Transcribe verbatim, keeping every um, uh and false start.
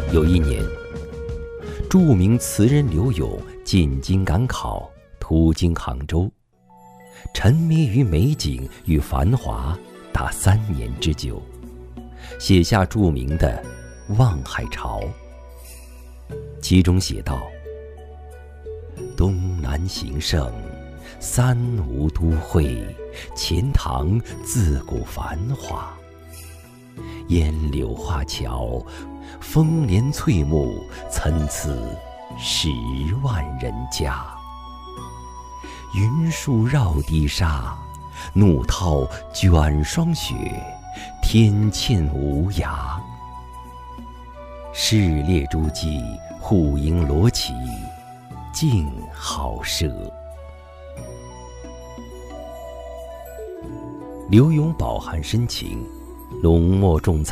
有一年，著名词人刘永进京赶考，途经杭州，沉迷于美景与繁华达三年之久，写下著名的《望海潮》。其中写道：东南形胜，三吴都会，钱塘自古繁华。烟柳画桥，风帘翠幕，参差十万人家。云树绕堤沙，怒涛卷霜雪，天堑无涯。市列诸暨，户盈罗绮，竞好奢。刘永饱含深情，浓墨重彩